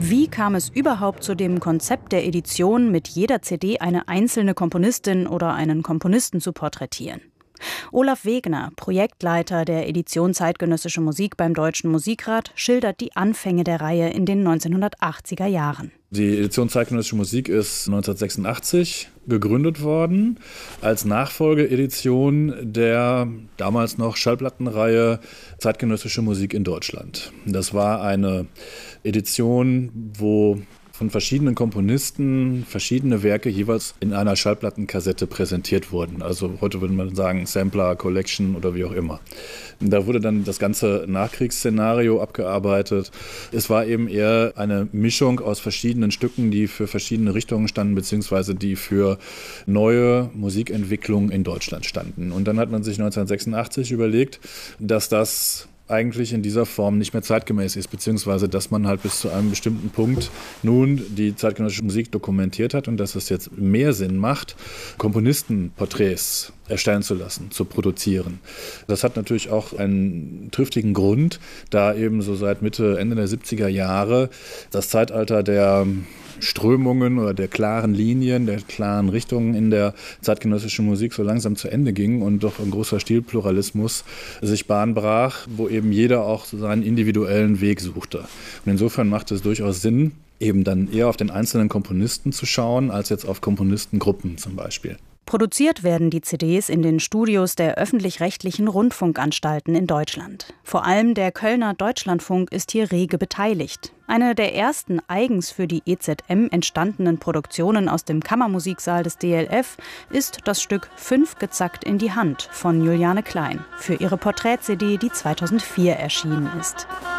Wie kam es überhaupt zu dem Konzept der Edition, mit jeder CD eine einzelne Komponistin oder einen Komponisten zu porträtieren? Olaf Wegner, Projektleiter der Edition Zeitgenössische Musik beim Deutschen Musikrat, schildert die Anfänge der Reihe in den 1980er Jahren. Die Edition Zeitgenössische Musik ist 1986 gegründet worden als Nachfolgeedition der damals noch Schallplattenreihe Zeitgenössische Musik in Deutschland. Das war eine Edition, wo von verschiedenen Komponisten verschiedene Werke jeweils in einer Schallplattenkassette präsentiert wurden. Also heute würde man sagen Sampler, Collection oder wie auch immer. Da wurde dann das ganze Nachkriegsszenario abgearbeitet. Es war eben eher eine Mischung aus verschiedenen Stücken, die für verschiedene Richtungen standen, beziehungsweise die für neue Musikentwicklungen in Deutschland standen. Und dann hat man sich 1986 überlegt, dass das eigentlich in dieser Form nicht mehr zeitgemäß ist, beziehungsweise dass man halt bis zu einem bestimmten Punkt nun die zeitgenössische Musik dokumentiert hat und dass es jetzt mehr Sinn macht, Komponistenporträts erstellen zu lassen, zu produzieren. Das hat natürlich auch einen triftigen Grund, da eben so seit Mitte, Ende der 70er Jahre das Zeitalter der Strömungen oder der klaren Linien, der klaren Richtungen in der zeitgenössischen Musik so langsam zu Ende ging und doch ein großer Stilpluralismus sich Bahn brach, wo eben jeder auch seinen individuellen Weg suchte. Und insofern macht es durchaus Sinn, eben dann eher auf den einzelnen Komponisten zu schauen, als jetzt auf Komponistengruppen zum Beispiel. Produziert werden die CDs in den Studios der öffentlich-rechtlichen Rundfunkanstalten in Deutschland. Vor allem der Kölner Deutschlandfunk ist hier rege beteiligt. Eine der ersten eigens für die EZM entstandenen Produktionen aus dem Kammermusiksaal des DLF ist das Stück 5 gezackt in die Hand von Juliane Klein für ihre Porträt-CD, die 2004 erschienen ist.